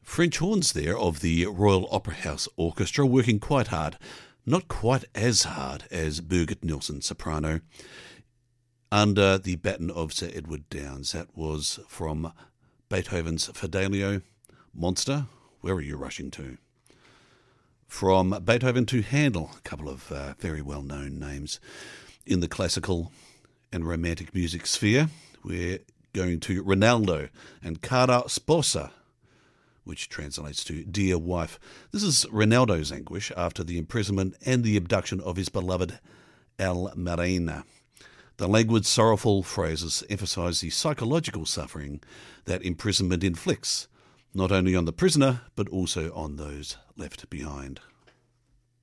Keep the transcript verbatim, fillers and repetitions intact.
French horns there of the Royal Opera House Orchestra, working quite hard. Not quite as hard as Birgit Nilsson, soprano, under the baton of Sir Edward Downes. That was from Beethoven's Fidelio. Monster, where are you rushing to? From Beethoven to Handel, a couple of uh, very well-known names in the classical and romantic music sphere. We're going to Rinaldo and Cara Sposa, which translates to Dear Wife. This is Rinaldo's anguish after the imprisonment and the abduction of his beloved Almarena. The languid, sorrowful phrases emphasise the psychological suffering that imprisonment inflicts, not only on the prisoner, but also on those left behind.